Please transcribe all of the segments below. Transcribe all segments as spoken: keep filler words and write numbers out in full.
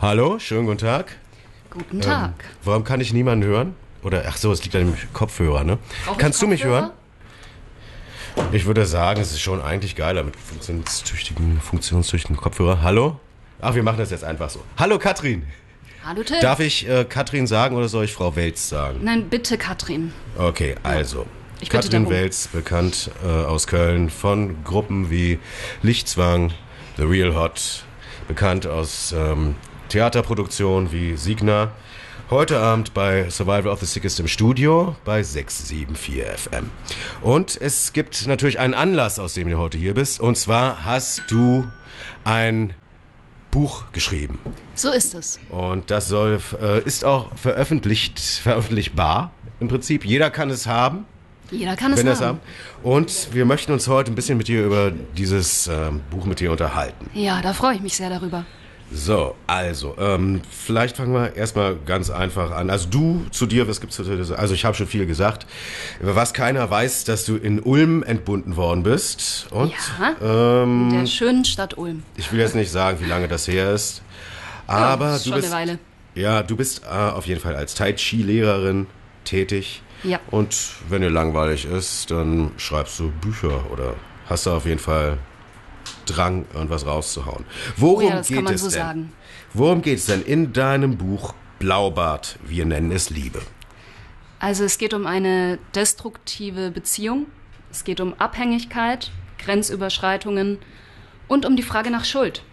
Hallo, schönen guten Tag. Guten Tag. Ähm, warum kann ich niemanden hören? Oder, ach so, es liegt an dem Kopfhörer, ne? Brauch ich Kannst du mich Kopfhörer? hören? Ich würde sagen, es ist schon eigentlich geiler mit funktionstüchtigen, funktionstüchtigen Kopfhörer. Hallo? Ach, wir machen das jetzt einfach so. Hallo, Katrin. Hallo Till. Darf ich äh, Katrin sagen oder soll ich Frau Welz sagen? Nein, bitte Katrin. Okay, also. Ich bitte Katrin darum. Welz, bekannt äh, aus Köln von Gruppen wie Lichtzwang, The Real Hot, bekannt aus ähm, Theaterproduktionen wie Signa. Heute Abend bei Survival of the Sickest im Studio bei sechs sieben vier F M. Und es gibt natürlich einen Anlass, aus dem du heute hier bist. Und zwar hast du ein Buch geschrieben. So ist es. Und das soll, äh, ist auch veröffentlicht, veröffentlichbar im Prinzip. Jeder kann es haben. Jeder kann es Wenn das haben. haben. Und wir möchten uns heute ein bisschen mit dir über dieses ähm, Buch mit dir unterhalten. Ja, da freue ich mich sehr darüber. So, also, ähm, vielleicht fangen wir erstmal ganz einfach an. Also du, zu dir, was gibt's zu dir? Also ich habe schon viel gesagt. Was keiner weiß, dass du in Ulm entbunden worden bist. Und, Ja, ähm, in der schönen Stadt Ulm. ich will jetzt nicht sagen, wie lange das her ist. Aber ja, ist du schon bist, eine Weile. ja, du bist äh, auf jeden Fall als Tai Chi Lehrerin tätig. Ja. Und wenn dir langweilig ist, dann schreibst du Bücher oder hast du auf jeden Fall Drang, irgendwas rauszuhauen. Worum Oh ja, das geht kann man es so denn? sagen. Worum geht es denn in deinem Buch Blaubart, wir nennen es Liebe? Also es geht um eine destruktive Beziehung. Es geht um Abhängigkeit, Grenzüberschreitungen und um die Frage nach Schuld.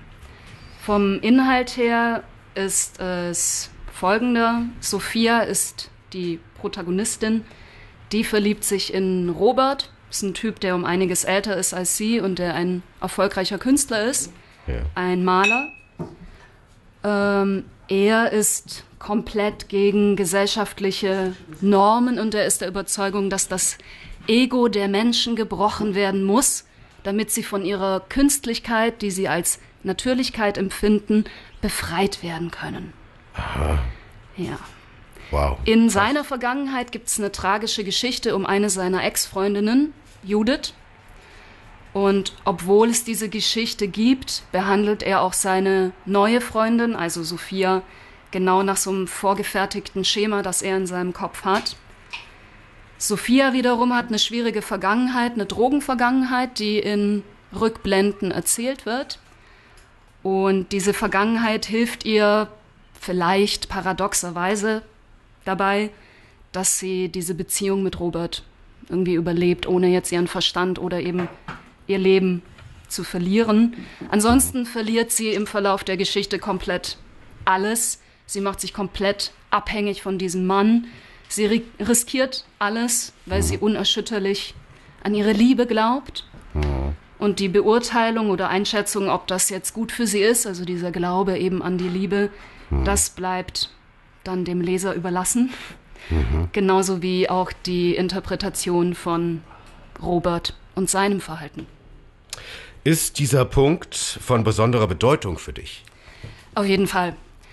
Vom Inhalt her ist es folgender. Sophia ist die Protagonistin. Die verliebt sich in Robert. Ist ein Typ, der um einiges älter ist als sie und der ein erfolgreicher Künstler ist. Ja. Ein Maler. Ähm, er ist komplett gegen gesellschaftliche Normen und er ist der Überzeugung, dass das Ego der Menschen gebrochen werden muss, damit sie von ihrer Künstlichkeit, die sie als Natürlichkeit empfinden, befreit werden können. Aha. Ja. Wow. In seiner Vergangenheit gibt es eine tragische Geschichte um eine seiner Ex-Freundinnen, Judith. Und obwohl es diese Geschichte gibt, behandelt er auch seine neue Freundin, also Sophia, genau nach so einem vorgefertigten Schema, das er in seinem Kopf hat. Sophia wiederum hat eine schwierige Vergangenheit, eine Drogenvergangenheit, die in Rückblenden erzählt wird. Und diese Vergangenheit hilft ihr vielleicht paradoxerweise dabei, dass sie diese Beziehung mit Robert irgendwie überlebt, ohne jetzt ihren Verstand oder eben ihr Leben zu verlieren. Ansonsten verliert sie im Verlauf der Geschichte komplett alles. Sie macht sich komplett abhängig von diesem Mann. Sie ri- riskiert alles, weil sie unerschütterlich an ihre Liebe glaubt. Und die Beurteilung oder Einschätzung, ob das jetzt gut für sie ist, also dieser Glaube eben an die Liebe, das bleibt dann dem Leser überlassen. Mhm. Genauso wie auch die Interpretation von Robert und seinem Verhalten. Ist dieser Punkt von besonderer Bedeutung für dich? Auf jeden Fall.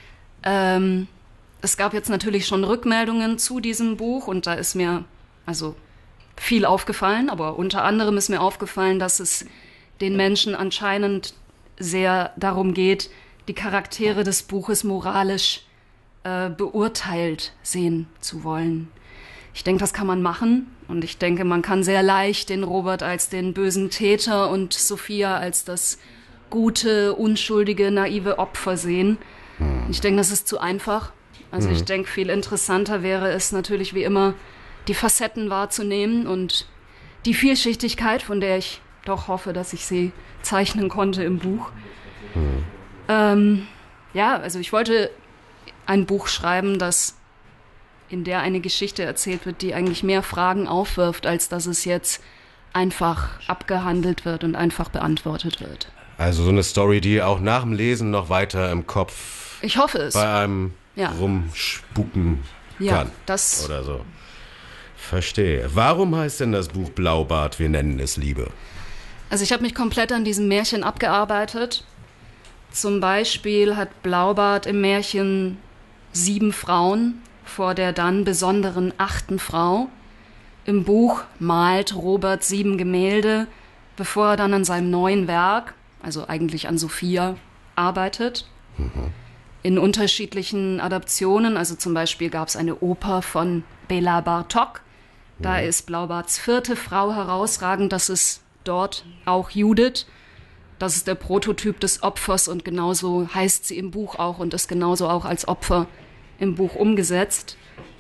Ähm, es gab jetzt natürlich schon Rückmeldungen zu diesem Buch und da ist mir also viel aufgefallen, aber unter anderem ist mir aufgefallen, dass es den Menschen anscheinend sehr darum geht, die Charaktere des Buches moralisch äh, beurteilt sehen zu wollen. Ich denke, das kann man machen und ich denke, man kann sehr leicht den Robert als den bösen Täter und Sophia als das gute, unschuldige, naive Opfer sehen. Ich denke, das ist zu einfach. Also ich denke, viel interessanter wäre es natürlich wie immer, die Facetten wahrzunehmen und die Vielschichtigkeit, von der ich doch hoffe, dass ich sie zeichnen konnte im Buch. Mhm. Ähm, ja, also ich wollte ein Buch schreiben, das in der eine Geschichte erzählt wird, die eigentlich mehr Fragen aufwirft, als dass es jetzt einfach abgehandelt wird und einfach beantwortet wird. Also so eine Story, die auch nach dem Lesen noch weiter im Kopf Ich hoffe es. bei einem Ja. rumspuken Ja, kann. das- Oder so. Verstehe. Warum heißt denn das Buch Blaubart, wir nennen es Liebe? Also ich habe mich komplett an diesem Märchen abgearbeitet. Zum Beispiel hat Blaubart im Märchen sieben Frauen vor der dann besonderen achten Frau. Im Buch malt Robert sieben Gemälde, bevor er dann an seinem neuen Werk, also eigentlich an Sophia, arbeitet. Mhm. in unterschiedlichen Adaptionen. Also zum Beispiel gab es eine Oper von Bela Bartok. Da ja. ist Blaubarts vierte Frau herausragend. Das ist dort auch Judith. Das ist der Prototyp des Opfers und genauso heißt sie im Buch auch und ist genauso auch als Opfer im Buch umgesetzt.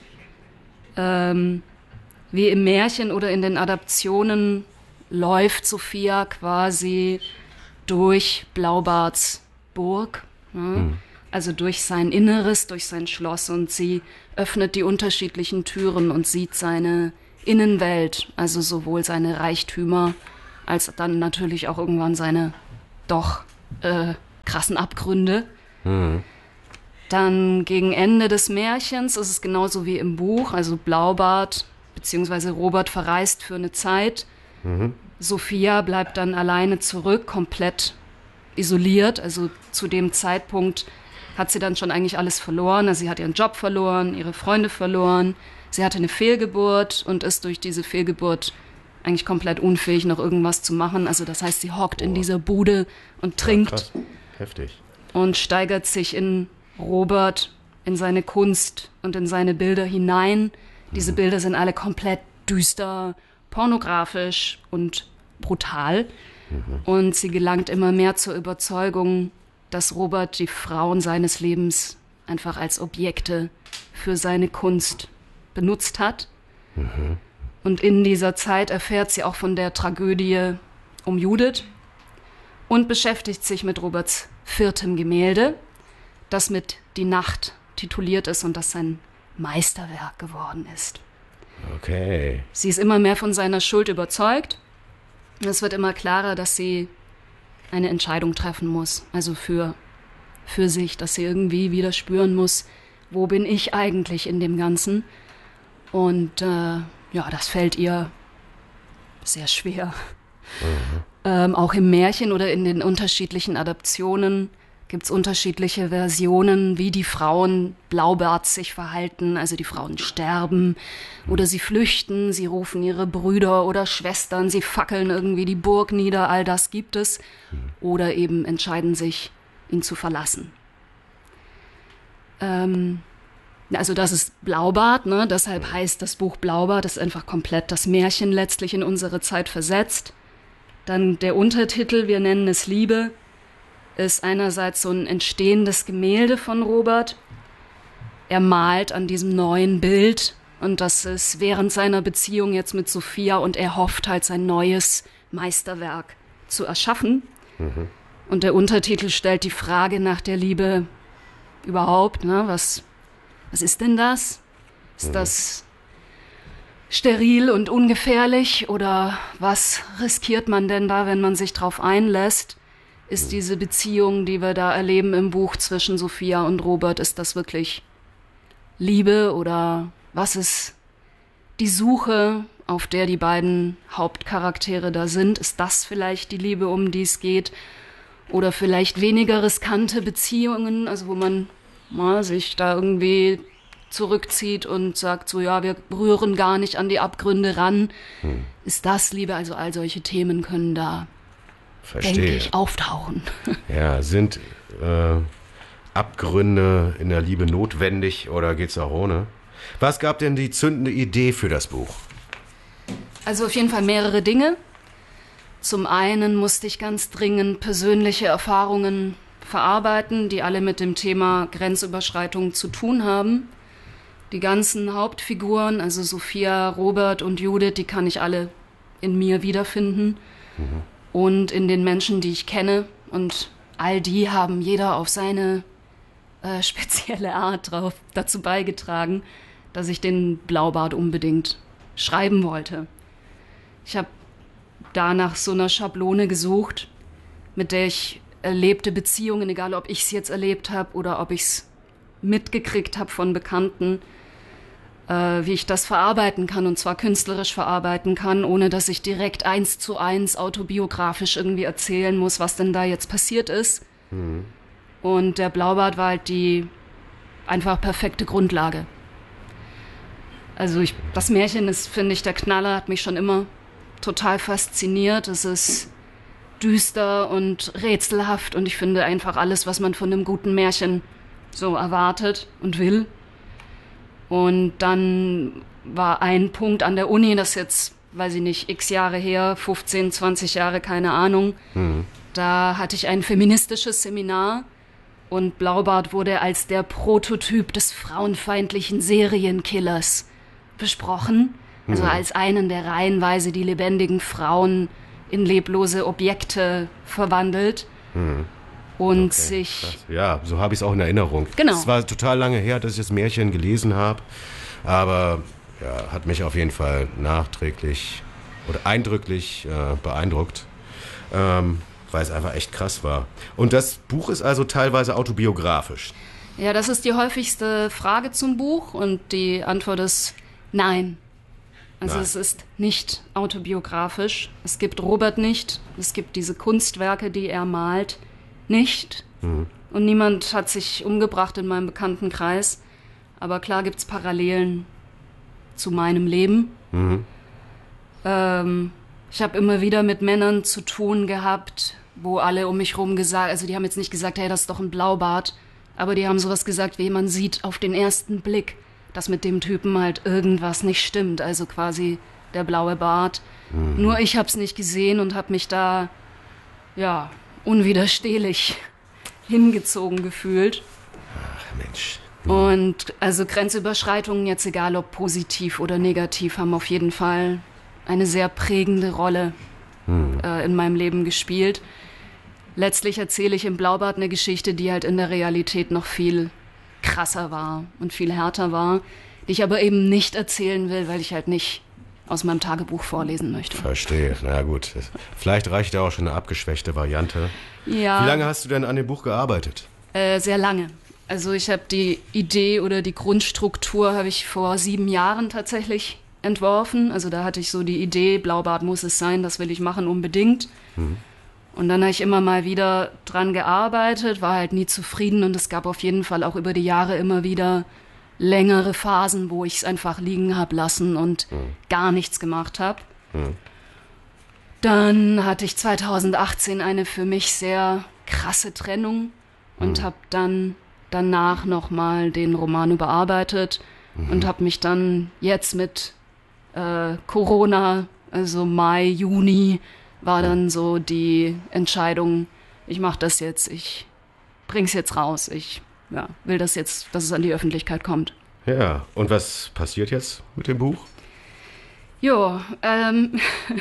Ähm, wie im Märchen oder in den Adaptionen läuft Sophia quasi durch Blaubarts Burg, ne? Mhm. Also durch sein Inneres, durch sein Schloss, und sie öffnet die unterschiedlichen Türen und sieht seine Innenwelt, also sowohl seine Reichtümer als dann natürlich auch irgendwann seine doch äh, krassen Abgründe. Mhm. Dann gegen Ende des Märchens ist es genauso wie im Buch, also Blaubart bzw. Robert verreist für eine Zeit. Mhm. Sophia bleibt dann alleine zurück, komplett isoliert, also zu dem Zeitpunkt hat sie dann schon eigentlich alles verloren. Also sie hat ihren Job verloren, ihre Freunde verloren. Sie hatte eine Fehlgeburt und ist durch diese Fehlgeburt eigentlich komplett unfähig, noch irgendwas zu machen. Also das heißt, sie hockt oh. in dieser Bude und trinkt. Ja, krass. Heftig. Und steigert sich in Robert, in seine Kunst und in seine Bilder hinein. Diese mhm. Bilder sind alle komplett düster, pornografisch und brutal. Mhm. Und sie gelangt immer mehr zur Überzeugung, dass Robert die Frauen seines Lebens einfach als Objekte für seine Kunst benutzt hat. Mhm. Und in dieser Zeit erfährt sie auch von der Tragödie um Judith und beschäftigt sich mit Roberts viertem Gemälde, das mit Die Nacht tituliert ist und das sein Meisterwerk geworden ist. Okay. Sie ist immer mehr von seiner Schuld überzeugt. Es wird immer klarer, dass sie eine Entscheidung treffen muss, also für, für sich, dass sie irgendwie wieder spüren muss, wo bin ich eigentlich in dem Ganzen. Und äh, ja, das fällt ihr sehr schwer. Mhm. Ähm, auch im Märchen oder in den unterschiedlichen Adaptionen gibt es unterschiedliche Versionen, wie die Frauen Blaubart sich verhalten. Also die Frauen sterben oder sie flüchten, sie rufen ihre Brüder oder Schwestern, sie fackeln irgendwie die Burg nieder, all das gibt es. Oder eben entscheiden sich, ihn zu verlassen. Ähm, also das ist Blaubart, ne? Deshalb heißt das Buch Blaubart, das ist einfach komplett das Märchen letztlich in unsere Zeit versetzt. Dann der Untertitel, wir nennen es Liebe, ist einerseits so ein entstehendes Gemälde von Robert. Er malt an diesem neuen Bild und das ist während seiner Beziehung jetzt mit Sophia und er hofft halt sein neues Meisterwerk zu erschaffen. Mhm. Und der Untertitel stellt die Frage nach der Liebe überhaupt, ne? Was, was ist denn das? Ist mhm. das steril und ungefährlich oder was riskiert man denn da, wenn man sich drauf einlässt? Ist diese Beziehung, die wir da erleben im Buch zwischen Sophia und Robert, ist das wirklich Liebe oder was ist die Suche, auf der die beiden Hauptcharaktere da sind? Ist das vielleicht die Liebe, um die es geht? Oder vielleicht weniger riskante Beziehungen, also wo man mal, sich da irgendwie zurückzieht und sagt so, ja, wir rühren gar nicht an die Abgründe ran. Hm. Ist das Liebe? Also all solche Themen können da Verstehe. denke ich, auftauchen. Ja, sind äh, Abgründe in der Liebe notwendig oder geht's auch ohne? Was gab denn die zündende Idee für das Buch? Also auf jeden Fall mehrere Dinge. Zum einen musste ich ganz dringend persönliche Erfahrungen verarbeiten, die alle mit dem Thema Grenzüberschreitung zu tun haben. Die ganzen Hauptfiguren, also Sophia, Robert und Judith, die kann ich alle in mir wiederfinden. Mhm. Und in den Menschen, die ich kenne. Und all die haben jeder auf seine äh, spezielle Art drauf, dazu beigetragen, dass ich den Blaubart unbedingt schreiben wollte. Ich habe da nach so einer Schablone gesucht, mit der ich erlebte Beziehungen, egal ob ich es jetzt erlebt habe oder ob ich es mitgekriegt habe von Bekannten, äh, wie ich das verarbeiten kann, und zwar künstlerisch verarbeiten kann, ohne dass ich direkt eins zu eins autobiografisch irgendwie erzählen muss, was denn da jetzt passiert ist. Mhm. Und der Blaubart war halt die einfach perfekte Grundlage. Also ich, das Märchen ist, finde ich, der Knaller, hat mich schon immer total fasziniert. Es ist düster und rätselhaft und ich finde einfach alles, was man von einem guten Märchen so erwartet und will. Und dann war ein Punkt an der Uni, das ist jetzt, weiß ich nicht, x Jahre her, fünfzehn, zwanzig Jahre, keine Ahnung. Mhm. Da hatte ich ein feministisches Seminar und Blaubart wurde als der Prototyp des frauenfeindlichen Serienkillers besprochen. Also mhm. als einen, der reihenweise die lebendigen Frauen in leblose Objekte verwandelt. Mhm. Und okay, sich... Krass. Ja, so habe ich es auch in Erinnerung. Genau. Es war total lange her, dass ich das Märchen gelesen habe, aber ja, hat mich auf jeden Fall nachträglich oder eindrücklich äh, beeindruckt, ähm, weil es einfach echt krass war. Und das Buch ist also teilweise autobiografisch. Ja, das ist die häufigste Frage zum Buch und die Antwort ist nein. Also nein. Es ist nicht autobiografisch. Es gibt Robert nicht. Es gibt diese Kunstwerke, die er malt, nicht. Mhm. Und niemand hat sich umgebracht in meinem Bekanntenkreis. Aber klar gibt es Parallelen zu meinem Leben. Mhm. Ähm, ich habe immer wieder mit Männern zu tun gehabt, wo alle um mich rum gesagt, also die haben jetzt nicht gesagt, hey, das ist doch ein Blaubart, aber die haben sowas gesagt, wie man sieht auf den ersten Blick, dass mit dem Typen halt irgendwas nicht stimmt, also quasi der blaue Bart. Mhm. Nur ich habe es nicht gesehen und habe mich da, ja, unwiderstehlich hingezogen gefühlt. Ach, Mensch. Mhm. Und also Grenzüberschreitungen, jetzt egal ob positiv oder negativ, haben auf jeden Fall eine sehr prägende Rolle mhm. äh, in meinem Leben gespielt. Letztlich erzähle ich im Blaubart eine Geschichte, die halt in der Realität noch viel krasser war und viel härter war, die ich aber eben nicht erzählen will, weil ich halt nicht aus meinem Tagebuch vorlesen möchte. Verstehe, na gut. Vielleicht reicht ja auch schon eine abgeschwächte Variante. Ja. Wie lange hast du denn an dem Buch gearbeitet? Äh, sehr lange. Also ich habe die Idee oder die Grundstruktur habe ich vor sieben Jahren tatsächlich entworfen. Also da hatte ich so die Idee, Blaubart muss es sein, das will ich machen unbedingt. Mhm. Und dann habe ich immer mal wieder dran gearbeitet, war halt nie zufrieden und es gab auf jeden Fall auch über die Jahre immer wieder längere Phasen, wo ich es einfach liegen habe lassen und mhm. gar nichts gemacht habe. Mhm. Dann hatte ich zweitausendachtzehn eine für mich sehr krasse Trennung und mhm. habe dann danach nochmal den Roman überarbeitet mhm. und habe mich dann jetzt mit äh, Corona, also Mai, Juni, war dann so die Entscheidung, ich mache das jetzt, ich bring's jetzt raus, ich ja, will das jetzt, dass es an die Öffentlichkeit kommt. Ja, und was passiert jetzt mit dem Buch? Jo, ähm,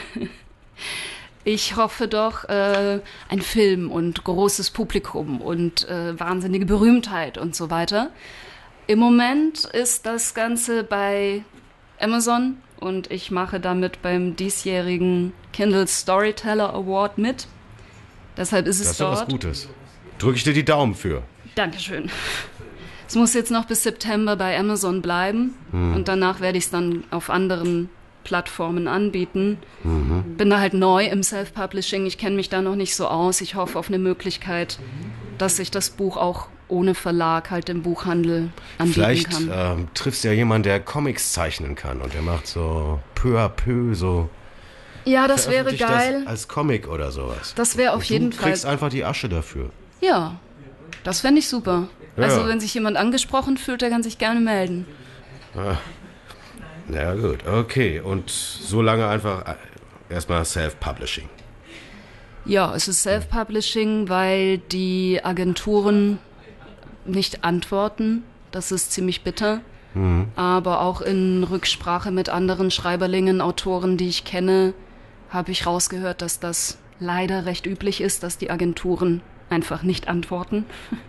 ich hoffe doch, äh, ein Film und großes Publikum und äh, wahnsinnige Berühmtheit und so weiter. Im Moment ist das Ganze bei Amazon und ich mache damit beim diesjährigen Kindle Storyteller Award mit. Deshalb ist es das ist dort. Das ist was Gutes. Drücke ich dir die Daumen für. Dankeschön. Es muss jetzt noch bis September bei Amazon bleiben hm. und danach werde ich es dann auf anderen Plattformen anbieten. Mhm. Bin da halt neu im Self-Publishing, ich kenne mich da noch nicht so aus. Ich hoffe auf eine Möglichkeit, dass ich das Buch auch ohne Verlag halt im Buchhandel anbieten Vielleicht, kann. Vielleicht ähm, triffst du ja jemanden, der Comics zeichnen kann und der macht so peu à peu so. Ja, das wäre geil. Das als Comic oder sowas. Das wäre auf jeden Fall. Du kriegst einfach die Asche dafür. Ja, das fände ich super. Ja. Also wenn sich jemand angesprochen fühlt, der kann sich gerne melden. Ah. Ja gut, okay. Und so lange einfach erstmal Self-Publishing. Ja, es ist Self-Publishing, weil die Agenturen nicht antworten. Das ist ziemlich bitter. Mhm. Aber auch in Rücksprache mit anderen Schreiberlingen, Autoren, die ich kenne, habe ich rausgehört, dass das leider recht üblich ist, dass die Agenturen einfach nicht antworten.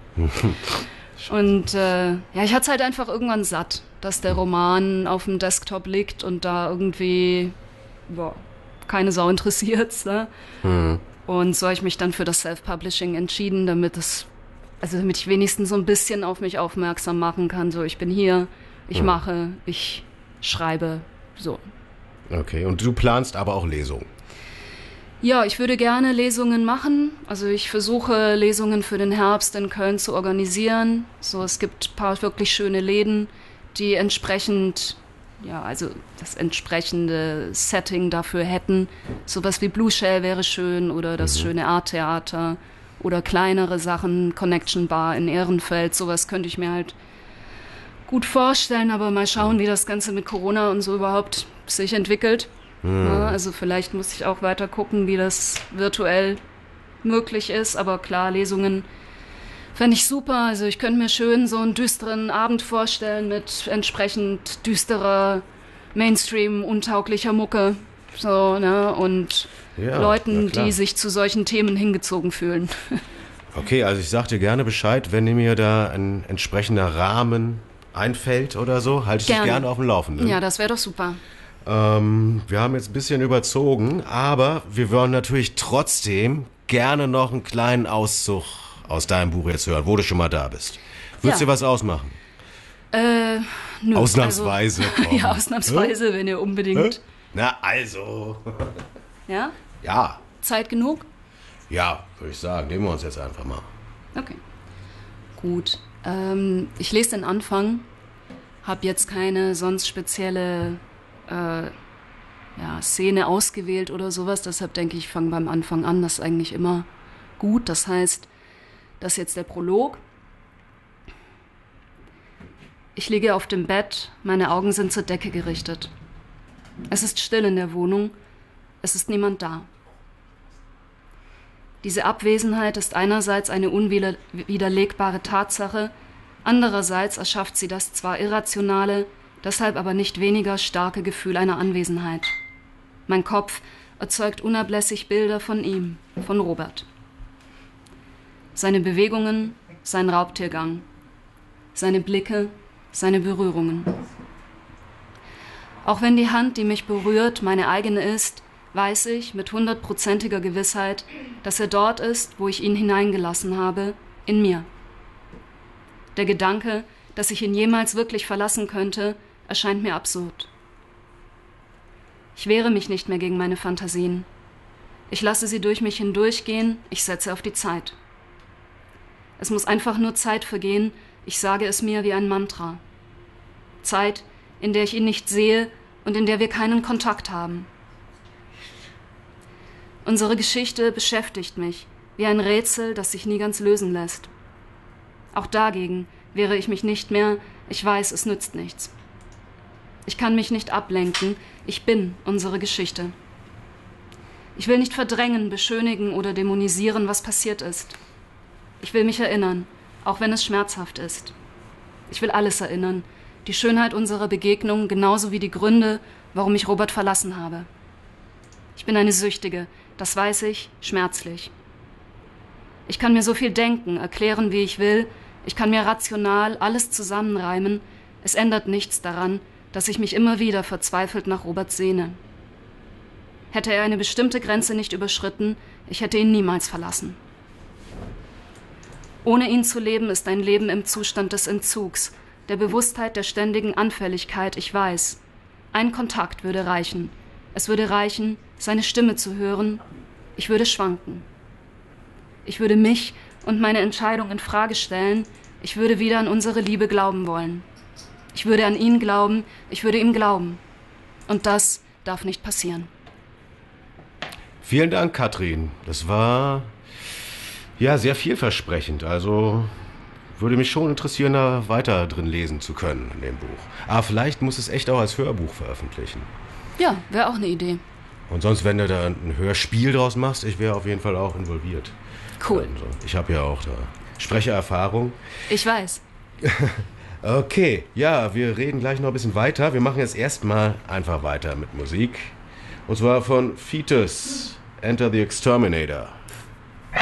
Und äh, ja, ich hatte es halt einfach irgendwann satt, dass der Roman auf dem Desktop liegt und da irgendwie boah, keine Sau interessiert. Ne? Mhm. Und so habe ich mich dann für das Self-Publishing entschieden, damit es, also damit ich wenigstens so ein bisschen auf mich aufmerksam machen kann. So, ich bin hier, ich mhm. mache, ich schreibe, so. Okay, und du planst aber auch Lesungen? Ja, ich würde gerne Lesungen machen. Also ich versuche, Lesungen für den Herbst in Köln zu organisieren. So, es gibt ein paar wirklich schöne Läden, die entsprechend, ja, also das entsprechende Setting dafür hätten. Sowas wie Blue Shell wäre schön oder das mhm. schöne Art-Theater oder kleinere Sachen, Connection Bar in Ehrenfeld, sowas könnte ich mir halt gut vorstellen, aber mal schauen, wie das Ganze mit Corona und so überhaupt sich entwickelt. Hm. Ja, also vielleicht muss ich auch weiter gucken, wie das virtuell möglich ist, aber klar, Lesungen fände ich super. Also ich könnte mir schön so einen düsteren Abend vorstellen mit entsprechend düsterer, Mainstream-untauglicher Mucke. So, ne? Und ja, Leuten, die sich zu solchen Themen hingezogen fühlen. Okay, also ich sag dir gerne Bescheid, wenn mir da ein entsprechender Rahmen einfällt oder so, halte ich gerne. dich gerne auf dem Laufenden. Ja, das wäre doch super. Ähm, wir haben jetzt ein bisschen überzogen, aber wir wollen natürlich trotzdem gerne noch einen kleinen Auszug aus deinem Buch jetzt hören, wo du schon mal da bist. Würdest ja. dir was ausmachen? Äh, nö. Ausnahmsweise. Also, ja, ausnahmsweise, Hä? wenn ihr unbedingt... Hä? Na, also. Ja? Ja. Zeit genug? Ja, würde ich sagen. Nehmen wir uns jetzt einfach mal. Okay. Gut. Ähm, ich lese den Anfang. Hab jetzt keine sonst spezielle äh, ja, Szene ausgewählt oder sowas. Deshalb denke ich, ich fange beim Anfang an. Das ist eigentlich immer gut. Das heißt, das ist jetzt der Prolog. Ich liege auf dem Bett. Meine Augen sind zur Decke gerichtet. Es ist still in der Wohnung, es ist niemand da. Diese Abwesenheit ist einerseits eine unwiderlegbare Tatsache, andererseits erschafft sie das zwar irrationale, deshalb aber nicht weniger starke Gefühl einer Anwesenheit. Mein Kopf erzeugt unablässig Bilder von ihm, von Robert. Seine Bewegungen, sein Raubtiergang, seine Blicke, seine Berührungen. Auch wenn die Hand, die mich berührt, meine eigene ist, weiß ich mit hundertprozentiger Gewissheit, dass er dort ist, wo ich ihn hineingelassen habe, in mir. Der Gedanke, dass ich ihn jemals wirklich verlassen könnte, erscheint mir absurd. Ich wehre mich nicht mehr gegen meine Fantasien. Ich lasse sie durch mich hindurchgehen, ich setze auf die Zeit. Es muss einfach nur Zeit vergehen, ich sage es mir wie ein Mantra. Zeit, in der ich ihn nicht sehe und in der wir keinen Kontakt haben. Unsere Geschichte beschäftigt mich, wie ein Rätsel, das sich nie ganz lösen lässt. Auch dagegen wehre ich mich nicht mehr, ich weiß, es nützt nichts. Ich kann mich nicht ablenken, ich bin unsere Geschichte. Ich will nicht verdrängen, beschönigen oder dämonisieren, was passiert ist. Ich will mich erinnern, auch wenn es schmerzhaft ist. Ich will alles erinnern, die Schönheit unserer Begegnung, genauso wie die Gründe, warum ich Robert verlassen habe. Ich bin eine Süchtige, das weiß ich, schmerzlich. Ich kann mir so viel denken, erklären, wie ich will, ich kann mir rational alles zusammenreimen, es ändert nichts daran, dass ich mich immer wieder verzweifelt nach Robert sehne. Hätte er eine bestimmte Grenze nicht überschritten, ich hätte ihn niemals verlassen. Ohne ihn zu leben, ist ein Leben im Zustand des Entzugs, der Bewusstheit der ständigen Anfälligkeit, ich weiß. Ein Kontakt würde reichen. Es würde reichen, seine Stimme zu hören. Ich würde schwanken. Ich würde mich und meine Entscheidung in Frage stellen. Ich würde wieder an unsere Liebe glauben wollen. Ich würde an ihn glauben, ich würde ihm glauben. Und das darf nicht passieren. Vielen Dank, Katrin. Das war ja sehr vielversprechend. Also würde mich schon interessieren, da weiter drin lesen zu können in dem Buch. Aber vielleicht muss es echt auch als Hörbuch veröffentlichen. Ja, wäre auch eine Idee. Und sonst, wenn du da ein Hörspiel draus machst, ich wäre auf jeden Fall auch involviert. Cool. Also, ich habe ja auch da Sprechererfahrung. Ich weiß. Okay, ja, wir reden gleich noch ein bisschen weiter. Wir machen jetzt erstmal einfach weiter mit Musik. Und zwar von Fetus, Enter the Exterminator.